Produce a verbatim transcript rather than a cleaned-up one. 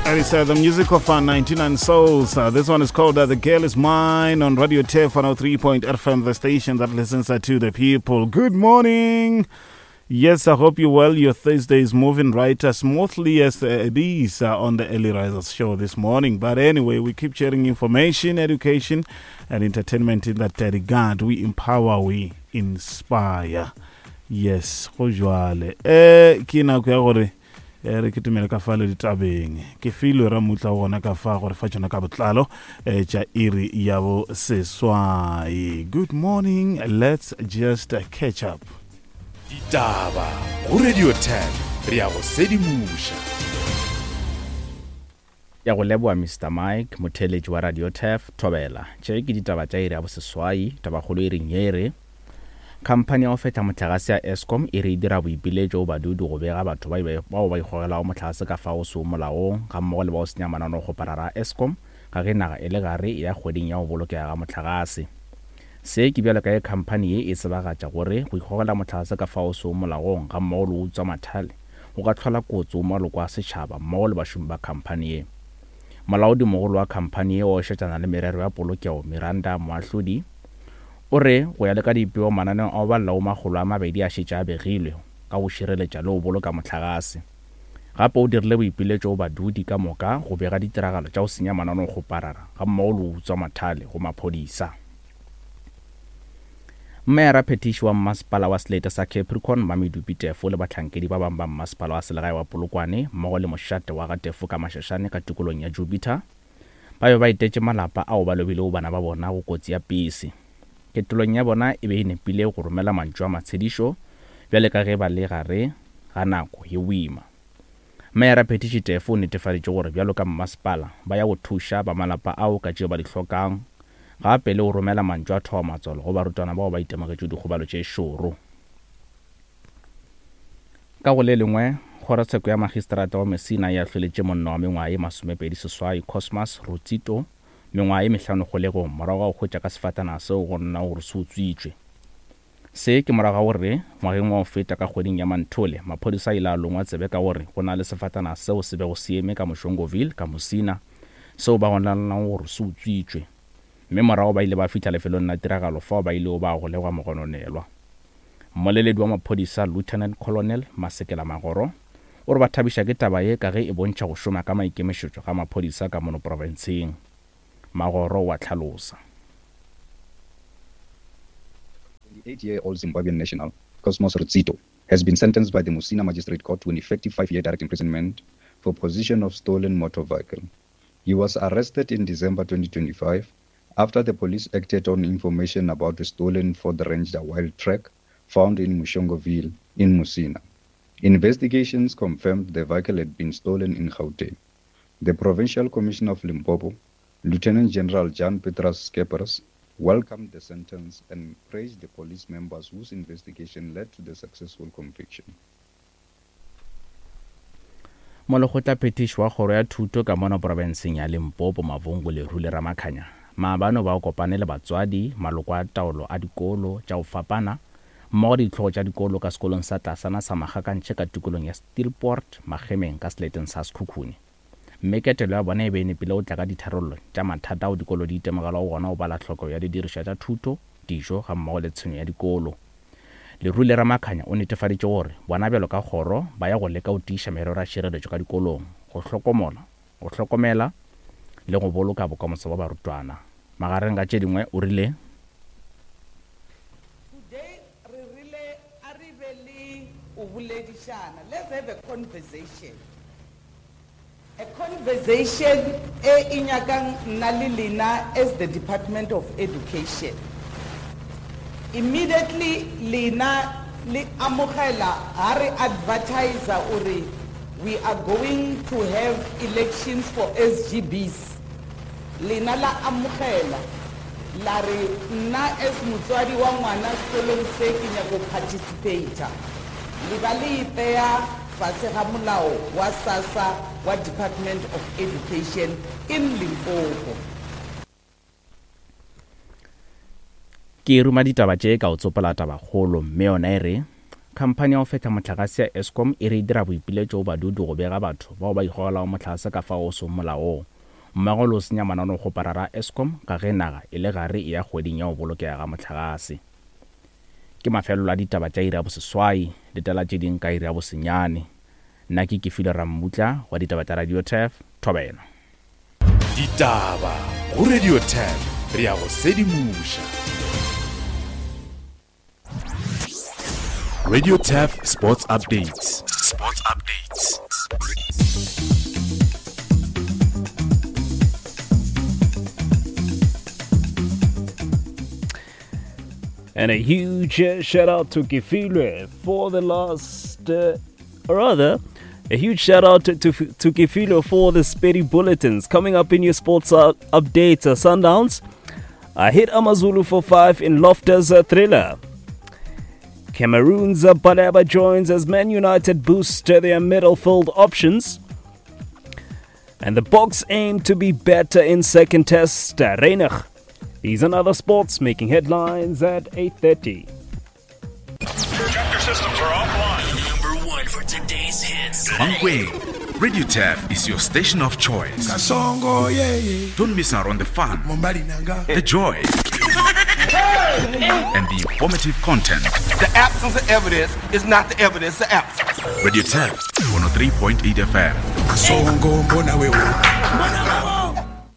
That is uh, the music of uh, ninety-nine Souls. Uh, this one is called uh, The Girl Is Mine on Radio T E F one oh three point F M, the station that listens uh, to the people. Good morning. Yes, I hope you're well. Your Thursday is moving right as smoothly as uh, it is uh, on the Early Risers show this morning. But anyway, we keep sharing information, education, and entertainment in that uh, regard. We empower, we inspire. Yes, go jwale. Eh, kina kwa gore. Re ke tumele ka fa le ditabeng ke filo ra mutla gona ka fa gore fa tsona ka botlalo e tja iri ya bo seswai. Good morning, let's just uh, catch up. Ditaba go Radio T E F re ya go sedimusha. Ya go leboa Mister Mike motheletši wa Radio T E F Thobela tše ke ditaba tša iri ya bo seswai taba kgolo e reng yere. Company ya ofeta motlagase ya Eskom e re dira boipiletšo badudu go bega batho bao ba ikgogelago motlagase ka fao se molaong ga mmogo le bao senya manano go parara Eskom ka ge naga e le gare ya kgweding ya go bolokega ga motlagase. Se ke bjalo ka e company ye e tsebagatša gore go ikgogela motlagase ka fao se molaong ga mmogo le utswa mathale go ka tlhola kotsi mo maloko a setšhaba mmogo le bašomi ba company ye. Molaodi mogolo wa company ye o šetšana le merero ya polokego Miranda Moahlodi o re go ya le ka dipeo mananeo a ba laoma magolo a mabedi a šetša a begilwe ka go šireletša le go boloka motlagase. Gape o dirile boipiletšo badudi ka moka go bega ditiragalo tša go senya mananeo go parara ga mmogo le utswa mathale go maphodisa. Mmera Petiši wa mmasepala wa Slate sa Capricorn Mamedu Pitefo le batlhankedi ba bang ba mmasepala wa selegae wa Polokwane mmogo le mošate wa Gatefo ka Mašašane ka tikolong ya Jupiter ba be ba itetše malapa ao ba lobile go bana ba bona go kotsi ya pese. Ketolong ya bona e be e nepile go romela mantšu a matshedišo bjale ka ge ba le gare ga nako ye boima. Mmera Petiši Tefo o netefaditše gore bjalo ka mmasepala ba ya go thuša ba malapa ao ka tšeo ba di hlokang gape le go romela mantšu a thoa matsolo go barutwana bao ba itemogetšo dikgobalo tše šoro. Ka go le lengwe kgorotsheko ya magistrata wa Messina ya hloletše monna wa mengwaga ye masomepedi seswai Cosmas Rutsito mengwaga ye mehlano kgolegong morago ga go hwetša ka sefatana seo go nna gore se utswitšwe. Se ke morago ga gore ngwageng wa go feta ka kgweding ya Manthole maphodisa ile a longwa tsebe ka gore go na le sefatana seo se be go se eme ka Moshongoville ka Musina seo ba gonalang gore se utswitšwe. Mme morago ba ile ba fitlha lefelong la tiragalo fao ba ile ba go legwa mogononelwa. Mmoleledi wa maphodisa Lieutenant Colonel Masekela Magoro o re ba thabiša ke taba ye ka ge e bontšha go šoma ka maikemišetšo ga maphodisa ka mono provinceng. Magoro wa tlhalosa. twenty-eight-year-old Zimbabwean national, Cosmos Rutsito, has been sentenced by the Musina Magistrate Court to an effective five-year direct imprisonment for possession of stolen motor vehicle. He was arrested in December twenty twenty-five after the police acted on information about a stolen Ford Ranger wild track found in Mushongoville in Musina. Investigations confirmed the vehicle had been stolen in Gauteng. The Provincial Commissioner of Limpopo, Lieutenant General Jan Petras Skeppers, welcomed the sentence and praised the police members whose investigation led to the successful conviction. Molokgotla Petiši wa kgoro ya thuto ka mono provinceng ya Limpopo Mavungu le Rule Ramakhanya maabano ba kopane le batswadi maloko a taolo a dikolo tša go fapana mmogo ditlhogo tša dikolo ka sekolong sa Tlasana sa Magakantšhe ka tikolong ya Steelport Magemeng ka Sleteng sa Sekhukhune. Mme ketelo ya bona e be e nepile go tla ka ditharollo tša mathata ao dikolo di itemogela go gona go bala tlhoko ya didirišwa tša thuto dijo ga mmogo le tshenyo ya dikolo. Lerule Ramakhanya o netefaditše gore bona bjalo ka kgoro ba ya go leka go tiiša merero ya tšhireletšo ka dikolong go hlokomela go hlokomela le go boloka bokamoso ba barutwana. Magareng ka tše dingwe o rile today re rile a re be le o boledišana. Let's have a conversation. A conversation e inyakang nna le lena as the Department of Education. Immediately lena le amogela ha re advertiser ore we are going to have elections for S G Bs. Lena la amogela la re nna as motswadi wa ngwana sekolong se ke nyaka go participate. Le ba le ipeya fase ga molao wa SASSA wa Department of Education in Limpopo. Ke ruma ditaba tše ka o tsopola taba kgolo mme yona e re khamphane ya go fetha motlakase ya Eskom e re dira boipiletšo badudu go bega batho bao ba ikgogelago motlakase ka fao se molaong mmago lo senya manano go parara Eskom ka ge naga e le gare e ya kgweding ya go bolokega ga motlakase ke mafelelo a ditaba tša iri ya boseswai ditela tše ding ka iri ya bosenyane nna ke ke file Rammutla wa ditaba tša Radio T F Thobela ditaba go Radio T F re ya go sedimuša Radio T F Sports Updates. Sports Updates. And a huge uh, shout out to Kifilwe for the last, uh, or rather, a huge shout out to, to, to Kifilwe for the Speedy Bulletins. Coming up in your sports uh, updates, uh, Sundowns uh, hit Amazulu for five in Loftus uh, Thriller. Cameroon's uh, Baleba joins as Man United boost their midfield options. And the Boks aim to be better in second test. Uh, Reinig. These and other sports making headlines at eight thirty. Tractor systems are offline. Number one for today's hits. Mangwe, Radio T F is your station of choice. Kasongo, yeah, yeah. Don't miss out on the fun, Mombali Nanga. the joy, and the informative content. The absence of evidence is not the evidence of absence. Radio T F one oh three point eight F M. Kasongo, mbona wewe.